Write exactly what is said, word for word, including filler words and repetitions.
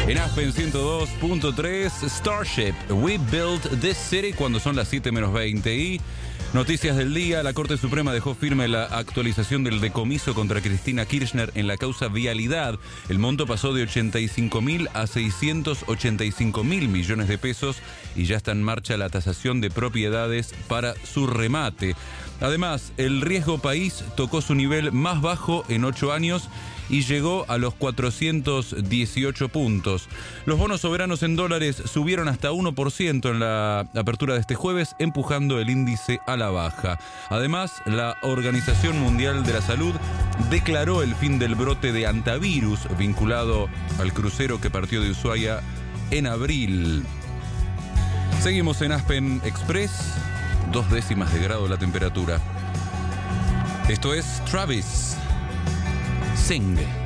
En Aspen ciento dos punto tres, Starship, We Built This City, cuando son las siete menos veinte. Y noticias del día: la Corte Suprema dejó firme la actualización del decomiso contra Cristina Kirchner en la causa Vialidad. El monto pasó de ochenta y cinco mil a seiscientos ochenta y cinco mil millones de pesos y ya está en marcha la tasación de propiedades para su remate. Además, el riesgo país tocó su nivel más bajo en ocho años y llegó a los cuatrocientos dieciocho puntos. Los bonos soberanos en dólares subieron hasta uno por ciento en la apertura de este jueves, empujando el índice a la baja. Además, la Organización Mundial de la Salud declaró el fin del brote de hantavirus vinculado al crucero que partió de Ushuaia en abril. Seguimos en Aspen Express, dos décimas de grado la temperatura. Esto es Travis Sing.